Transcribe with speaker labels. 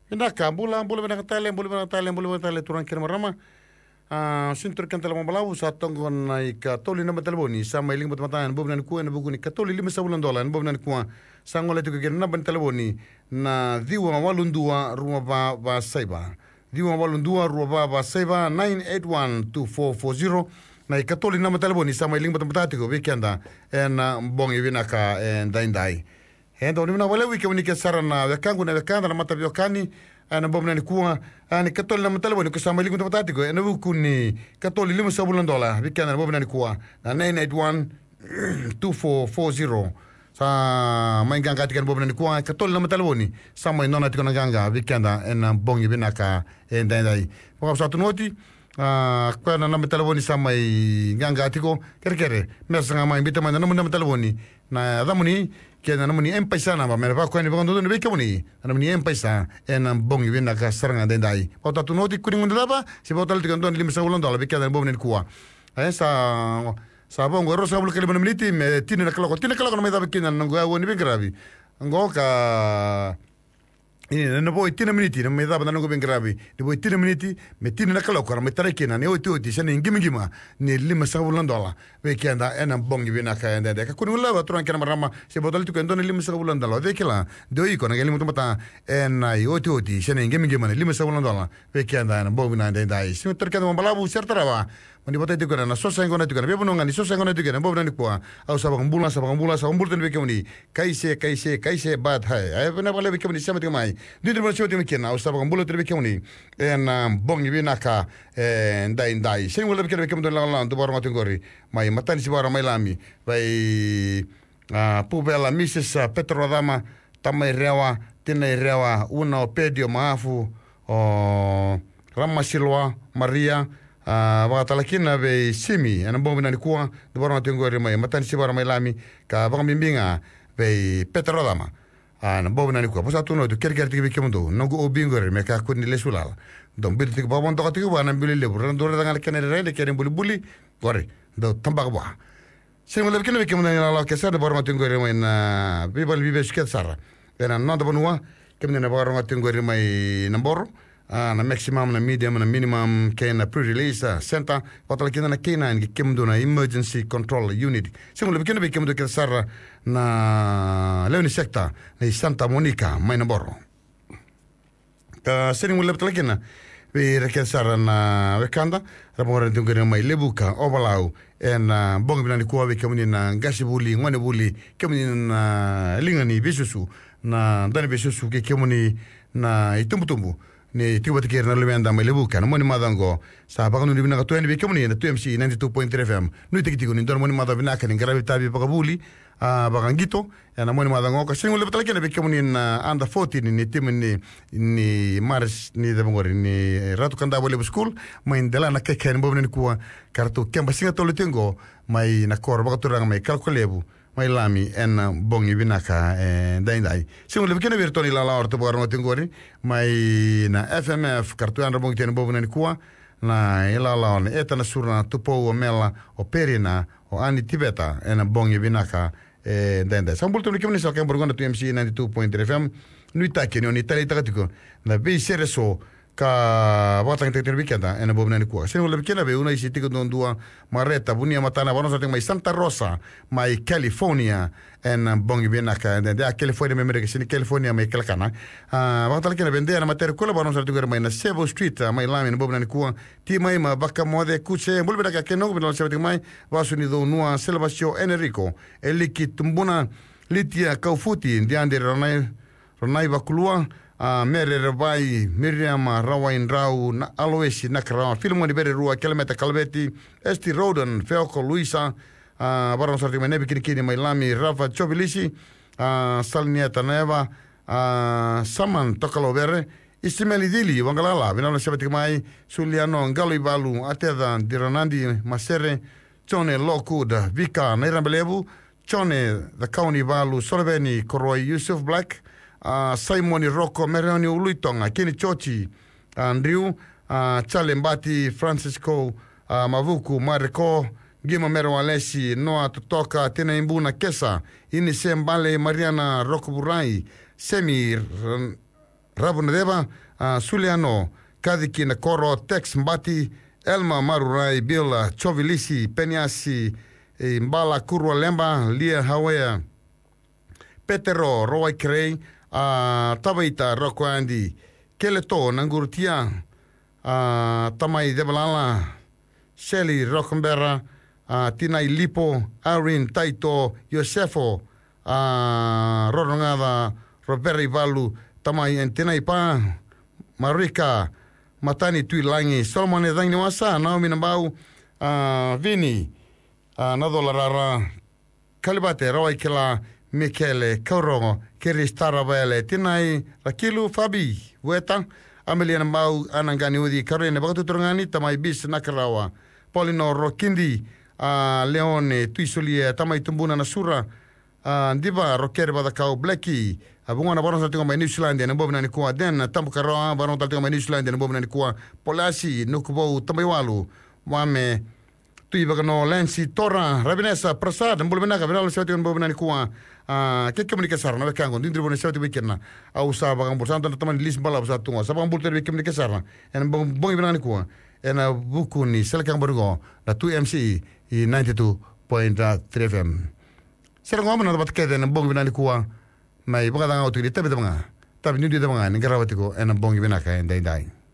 Speaker 1: Indaka bula bena tale turan kira marama. Sintur kan telah membalau satu ngon katoli nama telefoni sama iling betul-betul bukan kuah na bukan katoli $5 bukan kuah sangol itu kira na ben telefoni na diwa walundua rumah ba saiba diwa walundua rumah ba saiba 9812440 na katoli nama telefoni sama iling betul-betul itu weekenda en bong ibina ka en dain hendo ni na wale weekend ni kesarana wekangu na wekanda na matabiokani ana bom nani kuwa ani katoli na telefoni ko sama lingu tatati ko ena bukuni katoli $5 bikana bom nani kuwa na 9812440 sa mainganga tikan bom nani kuwa katoli na telefoni sama inona tikona ganga bikana ena bongi binaka endai ko satu noti kwa na telefoni sama ganga tiko kere mesanga mai bitama na telefoni na damuni kena namuni empaisa na ba merva ko ni bondo ni beke muni namuni empaisa en bongi vina ka saranga dendai pota tu noti kuring ndaba si botal tikan don $5 beke na bomni kuwa sa bongo rosa bulu kele miniti me tine na kala ko me da beke na ngo woni be gravi ngo ka ini na boy tina miniti na me da na ngo ben gravi de boy tina miniti me tina na kala ko me tare kena ne oti sene ngimingima ni $5 beke na en bongi vina ka ende ka kuning la batron kena marama se botol tu kendo ni $5 de kila doi ko na geli mutumata en ai oti sene ngimingima ni $5 beke na en bongi na dai si terkena mambalabu sertara mani bota itu kana sosa ngona itu kana bebunonga ni sosa ngona itu kana bobna ni kwa au sabang bula sa umbul ten beke muni kaise bad hai ai bena bale beke muni sama mai didir mo choti mekena au sabang bula ten beke muni en bongi binaka dai sen wala beke muni la do baro ngori mai matani si baro mai lami vai pubela Mrs. Petrodama tamai rewa tinai rewa una pedio maafu o Ramasilwa Maria Wakatalakina be simi ana bombi na kuwa de baro ngori mai matani si baro mai lami ka bang bimbinga be Petrodama ana bombi na kuwa posa tuno to kerker tiki beke mundo nongo obingore me ka kunni lesulala don bir tiki babon to tiki wana bili le buran do dangal kenere rende kene buli gore do tambak ba sen mo lebke beke mundo la ke sa de baro ngori mai na bibal bibe sket sara ena no do bonwa kemne na baro ngori mai namboro na maximum na medium na minimum kena pre-release center patala kena na K9 ki kemdo na emergency control unit singule bikena be kemdo ke sara na leoni sector na Santa Monica mai na borro ka singule patala kena be ke sara na wekanda rapora tungere mai lebuka obalau en bong binani ko be kemni na gasibuli ngone buli kemni na lingani bisusu na dani bisusu ke kemni na itumbutumbu ni tiba tikir na lumenda mai lebuka na moni madango sa pakanu ni binaka tueni be kemni na TMC 92.3 FM nu tikitiko ni don moni madango binaka ni garabi tabi pakabuli bakangito na moni madango ka singu lebetala kena be kemni na under 14 ni tim ni mars ni de ngori ni ratu kanda bole school mai ndela na keken bobne kuwa kartu kemba singa tolo tengo mai na kor bakaturanga mai kalkulebu mai lami en bongi binaka dai singu lebekena virtuali la orto boro ngori mai na FMF kartu andro bongi ten bobne kuwa na ila la etana surna tupo o mela o perina o ani tibeta en bongi binaka dai sambulto ni kemni sa kem borgona TMC 92.3 FM nuita keni oni tali takatiko na be sereso ka batang te terbikenda en bobna ni kuwa singu lebekena be una isi tiko don dua mareta bunia matana bono sa mai Santa Rosa mai California en bongi binaka de California memere ke sini California mai kelkana batala kena bende na mater kola bono sa tiko mai na Sebo Street mai lami en bobna ni kuwa ti mai ma baka mode kuche bulbeda ka keno bino sa mai vasu ni do nua Salvacio Enrico eliki tumbuna litia kaufuti ndiande ronai bakulua mere rabai Miriam Rawain Rau na Aloesi Nakra filmo di bere rua kilometer kalbeti Esti Roden Feoko Luisa baron sarti mai nebi kini mai lami Rafa Chobilisi Salnieta Neva Saman Tokalo Vere Istimeli Dili Wangalala vinalo sabati mai Suliano Ngali Balu Ateda Diranandi Masere Chone Lokuda Vika Nairambelebu Chone the Kauni Balu Solveni Koroi Yusuf Black Simoni Rocco Merioni Uluitonga Kini Chochi Andrew Chale Mbati Francisco Mavuku Mariko Gima Mero Alesi Noa Tutoka Tena Imbuna Kesa Ini Sembale Mariana Rocco Burai Semi Rabuna Deva, Suliano, Kadiki Nakoro, Tex Mbati, Elma Marurai, Bill Chovilisi, Penyasi, Mbala Kurwa Lemba, Lia Hawea, Petero, Roy Krei, Tabaita, Roko Andi, Keleto, Nangurutia, Tamai Debalala, Shelly Rockembera, Tinai Lipo, Arin Taito, Yosefo, Rorongada, Roberi Valu, Tamai and Tinai Pa, Marika, Matani Tuilangi, Solomon Dangi Wasa, Naomi Nambau, Vini, Nadolarara, Kalibate, Roy Kila, Michele, Kaurongo, Kiristara Vele, Tinai, Rakilu, Fabi, Weta, Amelia Nambau, Anangani Udi, Karine, Batuturangani, Tamai Bis, Nakarawa, Polino Rokindi, Leone, Tuisulia, Tamai Tumbuna Nasura, Diva, Rokere Badakau, Blackie, Abungana Baron Saltingo by New Zealand and Bob Nanikua, then Tampukara, Baron Saltingo by New Zealand and Bob Nanikua, Polasi, Nukubo, Tamawalu, Wame, Tuibagano, Lancy, Tora, Rabinesa, Prasad, and Bulbanaga, Vinal Saltin Bob Nanikua, Kekaminikasar, Nakango, Dindribon Salti Weekend, Ausaba, Santa Taman Lis Balabsatua, Sabang Bulter Vikimikasara, and Bob and Bukuni, Selkamburgo, the 2MC, 92.3 FM. Serang na dapat kaya ng bong binanikuwa may baka tanga utulit tabi mga tabi nyo di mga ngarawati ko ng bong binaka and day.